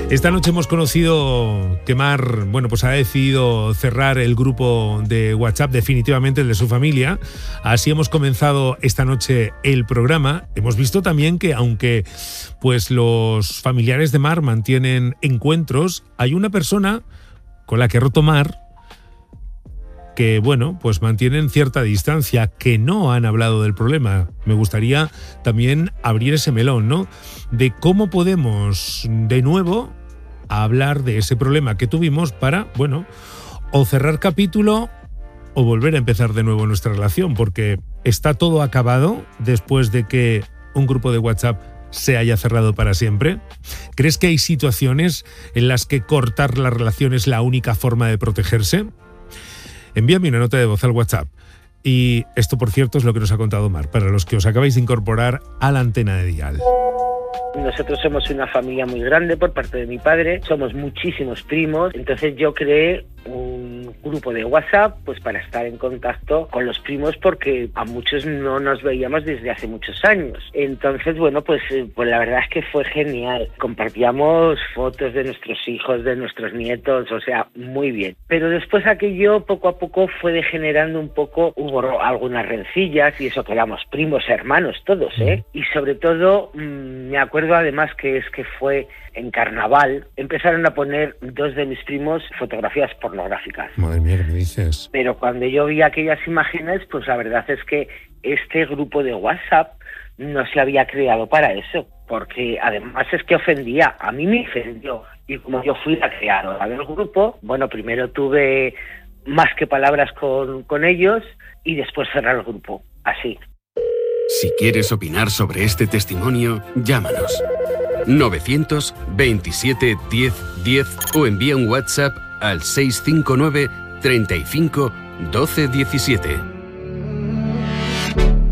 Esta noche hemos conocido que Mar, pues ha decidido cerrar el grupo de WhatsApp, definitivamente el de su familia. Así hemos comenzado esta noche el programa. Hemos visto también que aunque los familiares de Mar mantienen encuentros, hay una persona con la que ha roto Mar que, mantienen cierta distancia, que no han hablado del problema. Me gustaría también abrir ese melón, ¿no? De cómo podemos, de nuevo, hablar de ese problema que tuvimos para, o cerrar capítulo o volver a empezar de nuevo nuestra relación, porque está todo acabado después de que un grupo de WhatsApp se haya cerrado para siempre. ¿Crees que hay situaciones en las que cortar la relación es la única forma de protegerse? Envíame una nota de voz al WhatsApp. Y esto, por cierto, es lo que nos ha contado Mar, para los que os acabáis de incorporar a la antena de Dial. Nosotros somos una familia muy grande por parte de mi padre, somos muchísimos primos, entonces yo creé un grupo de WhatsApp para estar en contacto con los primos, porque a muchos no nos veíamos desde hace muchos años. Entonces, la verdad es que fue genial. Compartíamos fotos de nuestros hijos, de nuestros nietos, o sea, muy bien. Pero después aquello poco a poco fue degenerando un poco, hubo algunas rencillas y eso, que éramos primos, hermanos todos, ¿eh? Y sobre todo, me acuerdo además que fue en carnaval, empezaron a poner dos de mis primos fotografías pornográficas. Madre mía, ¿qué me dices? Pero cuando yo vi aquellas imágenes, la verdad es que este grupo de WhatsApp no se había creado para eso, porque además es que ofendía, a mí me ofendió. Y como yo fui la creadora del grupo, primero tuve más que palabras con ellos y después cerrar el grupo, así. Si quieres opinar sobre este testimonio, llámanos. 927 10 10 o envía un WhatsApp al 659 35 12 17.